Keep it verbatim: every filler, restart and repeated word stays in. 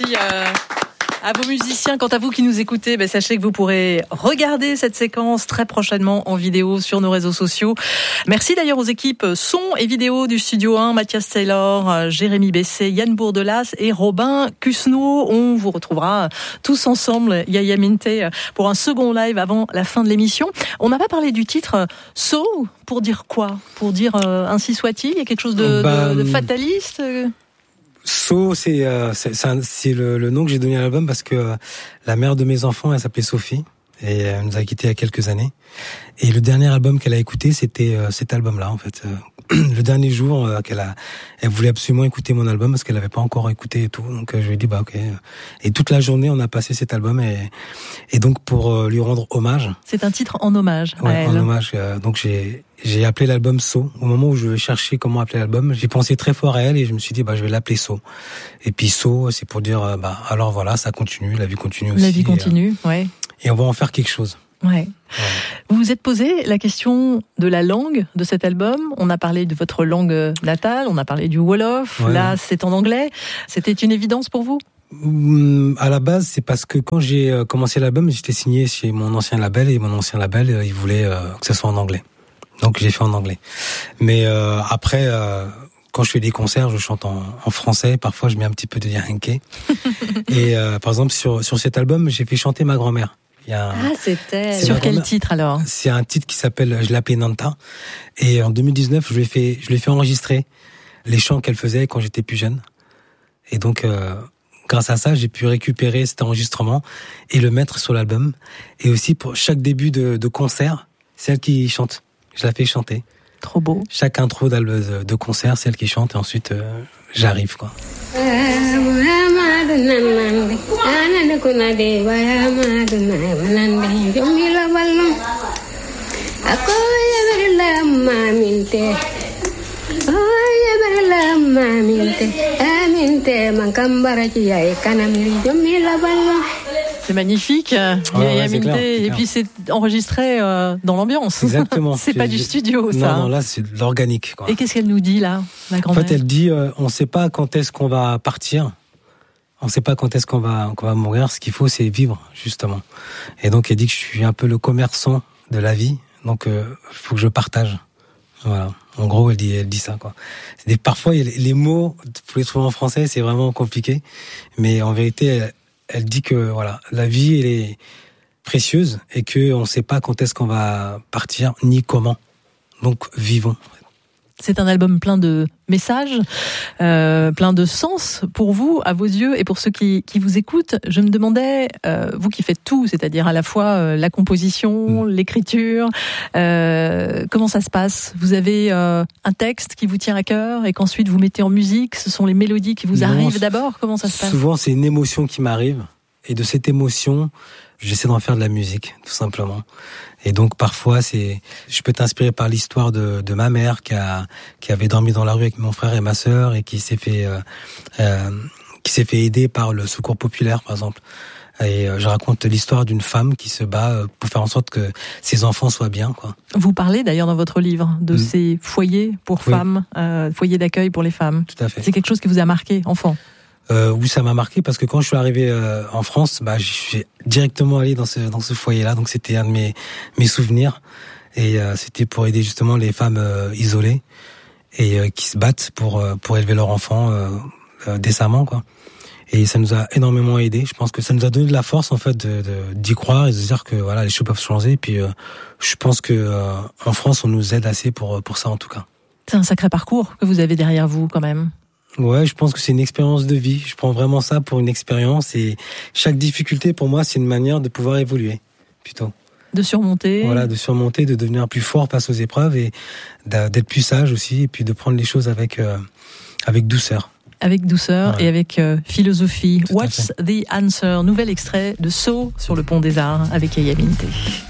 euh, à vos musiciens. Quant à vous qui nous écoutez, ben, sachez que vous pourrez regarder cette séquence très prochainement en vidéo sur nos réseaux sociaux. Merci d'ailleurs aux équipes son et vidéo du Studio un, Mathias Taylor, Jérémy Bessé, Yann Bourdelas et Robin Cusneau. On vous retrouvera tous ensemble, Yaya Minte, pour un second live avant la fin de l'émission. On n'a pas parlé du titre So, pour dire quoi? Pour dire euh, ainsi soit-il? Il y a quelque chose de, bah, de, de fataliste? So, c'est, euh, c'est, c'est, un, c'est le, le nom que j'ai donné à l'album parce que euh, la mère de mes enfants, elle s'appelait Sophie et elle nous a quittés il y a quelques années. Et le dernier album qu'elle a écouté, c'était euh, cet album-là, en fait. Le dernier jour euh, qu'elle a, elle voulait absolument écouter mon album parce qu'elle n'avait pas encore écouté et tout. Donc euh, je lui ai dit bah ok. Et toute la journée, on a passé cet album et et donc pour euh, lui rendre hommage. C'est un titre en hommage. Ouais, en hommage. Euh, donc j'ai j'ai appelé l'album So. Au moment où je cherchais comment appeler l'album, j'ai pensé très fort à elle et je me suis dit bah je vais l'appeler So. Et puis So, c'est pour dire euh, bah alors voilà, ça continue, la vie continue aussi. La vie continue, et, euh, ouais. Et on va en faire quelque chose. Ouais. ouais. Vous vous êtes posé la question de la langue de cet album. On a parlé de votre langue natale, on a parlé du Wolof. Ouais. Là, c'est en anglais. C'était une évidence pour vous? À la base, c'est parce que quand j'ai commencé l'album, j'étais signé chez mon ancien label et mon ancien label, il voulait que ça soit en anglais. Donc j'ai fait en anglais. Mais euh, après, euh, quand je fais des concerts, je chante en, en français. Parfois, je mets un petit peu de yankee. Et euh, par exemple, sur sur cet album, j'ai fait chanter ma grand-mère. Il y a un, ah, c'était sur quel titre alors? C'est un titre qui s'appelle Je l'appelais Nanta. Et en deux mille dix-neuf, je lui ai fait je lui ai fait enregistrer les chants qu'elle faisait quand j'étais plus jeune. Et donc euh, grâce à ça, j'ai pu récupérer cet enregistrement et le mettre sur l'album. Et aussi pour chaque début de, de concert, c'est elle qui chante. Je la fais chanter. Trop beau. Chaque intro de, de concert, c'est elle qui chante et ensuite euh, j'arrive quoi. C'est magnifique, ah, ouais, c'est clair, c'est et puis c'est enregistré euh, dans l'ambiance. Exactement. c'est pas du studio, ça. Non, non, là c'est de l'organique. Quoi. Et qu'est-ce qu'elle nous dit là, la grand-mère? En fait, elle dit, euh, on ne sait pas quand est-ce qu'on va partir, on ne sait pas quand est-ce qu'on va, qu'on va mourir. Ce qu'il faut, c'est vivre justement. Et donc, elle dit que je suis un peu le commerçant de la vie, donc il euh, faut que je partage. Voilà. En gros, elle dit, elle dit ça, quoi. C'est des, parfois, les mots, pour les trouver en français, c'est vraiment compliqué, mais en vérité. Elle, Elle dit que voilà, la vie elle est précieuse et que on ne sait pas quand est-ce qu'on va partir ni comment. Donc vivons. C'est un album plein de messages, euh, plein de sens pour vous, à vos yeux et pour ceux qui, qui vous écoutent. Je me demandais, euh, vous qui faites tout, c'est-à-dire à la fois euh, la composition, mmh. l'écriture, euh, comment ça se passe? Vous avez euh, un texte qui vous tient à cœur et qu'ensuite vous mettez en musique. Ce sont les mélodies qui vous non, arrivent d'abord. Comment ça se passe? Souvent, c'est une émotion qui m'arrive et de cette émotion, j'essaie d'en faire de la musique, tout simplement. Et donc parfois, c'est, je peux t'inspirer par l'histoire de, de ma mère qui a, qui avait dormi dans la rue avec mon frère et ma sœur et qui s'est fait, euh, euh, qui s'est fait aider par le Secours populaire, par exemple. Et euh, je raconte l'histoire d'une femme qui se bat pour faire en sorte que ses enfants soient bien, quoi. Vous parlez d'ailleurs dans votre livre de mmh. ces foyers pour oui. femmes, euh, foyers d'accueil pour les femmes. Tout à fait. C'est quelque chose qui vous a marqué, enfant? Euh, oui, ça m'a marqué parce que quand je suis arrivé euh, en France, bah, j'ai directement allé dans ce dans ce foyer-là. Donc c'était un de mes mes souvenirs et euh, c'était pour aider justement les femmes euh, isolées et euh, qui se battent pour euh, pour élever leurs enfants euh, euh, décemment, quoi. Et ça nous a énormément aidé. Je pense que ça nous a donné de la force en fait de, de d'y croire et de se dire que voilà les choses peuvent changer. Et puis euh, je pense que euh, en France on nous aide assez pour pour ça en tout cas. C'est un sacré parcours que vous avez derrière vous quand même. Ouais, je pense que c'est une expérience de vie. Je prends vraiment ça pour une expérience et chaque difficulté pour moi, c'est une manière de pouvoir évoluer, plutôt. De surmonter. Voilà, de surmonter, de devenir plus fort face aux épreuves et d'être plus sage aussi et puis de prendre les choses avec euh, avec douceur. Avec douceur ouais. et avec euh, philosophie. Tout What's the answer? Nouvel extrait de So sur le Pont des Arts avec Yaya Minte.